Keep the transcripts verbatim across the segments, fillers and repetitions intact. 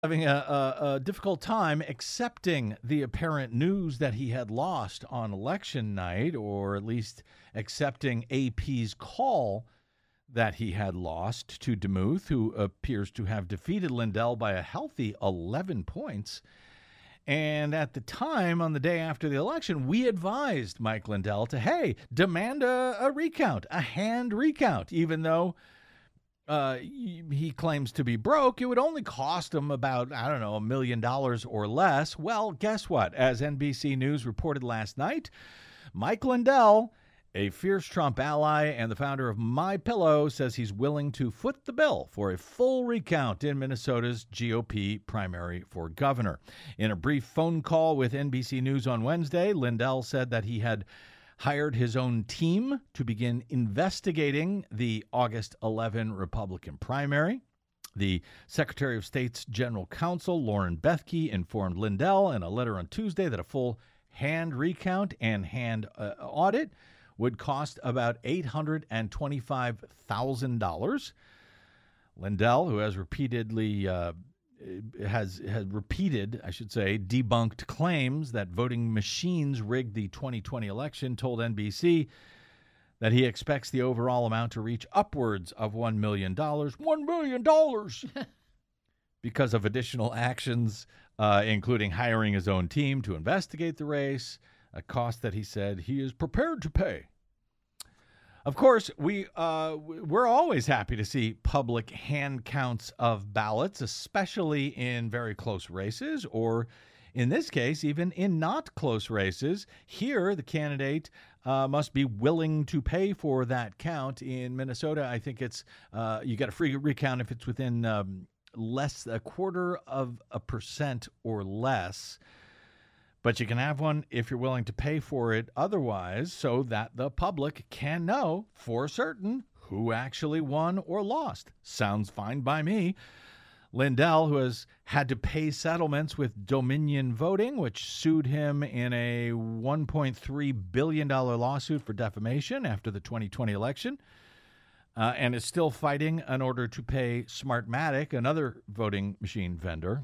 having a, a, a difficult time accepting the apparent news that he had lost on election night, or at least accepting A P's call that he had lost to DeMuth, who appears to have defeated Lindell by a healthy eleven points. And at the time, on the day after the election, we advised Mike Lindell to, hey, demand a, a recount, a hand recount, even though Uh, he claims to be broke. It would only cost him about, I don't know, a million dollars or less. Well, guess what? As N B C News reported last night, Mike Lindell, a fierce Trump ally and the founder of MyPillow, says he's willing to foot the bill for a full recount in Minnesota's G O P primary for governor. In a brief phone call with N B C News on Wednesday, Lindell said that he had hired his own team to begin investigating the August eleventh Republican primary. The Secretary of State's General Counsel, Lauren Bethke, informed Lindell in a letter on Tuesday that a full hand recount and hand uh, audit would cost about eight hundred twenty-five thousand dollars. Lindell, who has repeatedly uh, has has repeated, I should say, debunked claims that voting machines rigged the twenty twenty election, told N B C that he expects the overall amount to reach upwards of one million dollars. one million dollars! Because of additional actions, uh, including hiring his own team to investigate the race, a cost that he said he is prepared to pay. Of course, we, uh, we're always happy to see public hand counts of ballots, especially in very close races, or in this case, even in not close races. Here, the candidate uh, must be willing to pay for that count. In Minnesota, I think it's uh, you get a free recount if it's within um, less a quarter of a percent or less. But you can have one if you're willing to pay for it otherwise, so that the public can know for certain who actually won or lost. Sounds fine by me. Lindell, who has had to pay settlements with Dominion Voting, which sued him in a one point three billion dollars lawsuit for defamation after the twenty twenty election, uh, and is still fighting in order to pay Smartmatic, another voting machine vendor.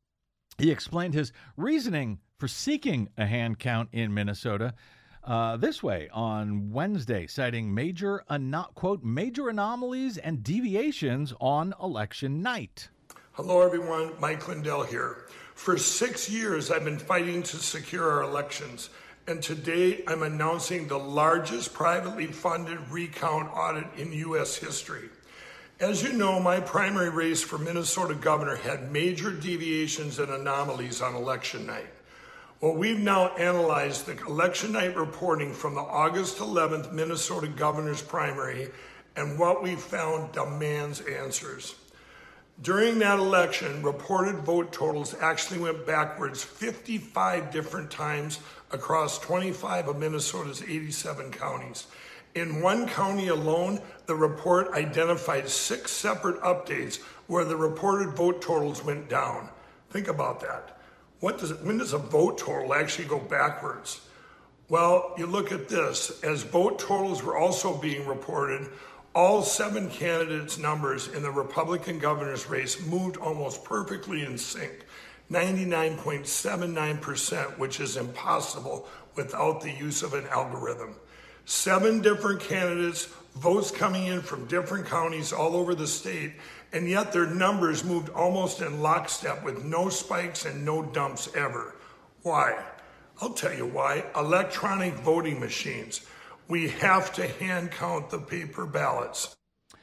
He explained his reasoning for seeking a hand count in Minnesota uh, this way on Wednesday, citing major, ano- quote, major anomalies and deviations on election night. Hello, everyone. Mike Lindell here. For six years, I've been fighting to secure our elections, and today I'm announcing the largest privately funded recount audit in U S history. As you know, my primary race for Minnesota governor had major deviations and anomalies on election night. Well, we've now analyzed the election night reporting from the August eleventh Minnesota governor's primary, and what we found demands answers. During that election, reported vote totals actually went backwards fifty-five different times across twenty-five of Minnesota's eighty-seven counties. In one county alone, the report identified six separate updates where the reported vote totals went down. Think about that. What does it, when does a vote total actually go backwards? Well, you look at this. As vote totals were also being reported, all seven candidates' numbers in the Republican governor's race moved almost perfectly in sync, ninety-nine point seven nine percent, which is impossible without the use of an algorithm. Seven different candidates, votes coming in from different counties all over the state, and yet their numbers moved almost in lockstep with no spikes and no dumps ever. Why? I'll tell you why. Electronic voting machines. We have to hand count the paper ballots.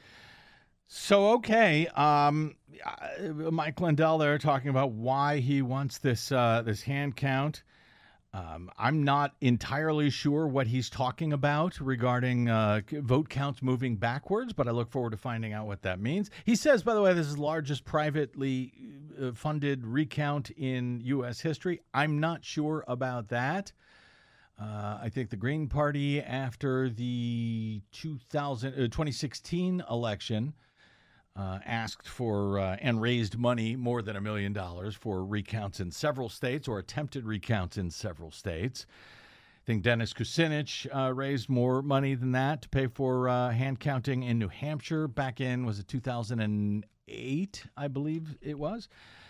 So, okay, um, Mike Lindell there talking about why he wants this uh, this hand count. Um, I'm not entirely sure what he's talking about regarding uh, vote counts moving backwards, but I look forward to finding out what that means. He says, by the way, this is the largest privately funded recount in U S history. I'm not sure about that. Uh, I think the Green Party, after the two thousand, uh, twenty sixteen election, Uh, asked for uh, and raised money more than a million dollars for recounts in several states, or attempted recounts in several states. I think Dennis Kucinich uh, raised more money than that to pay for uh, hand counting in New Hampshire back in, was it two thousand eight, I believe it was.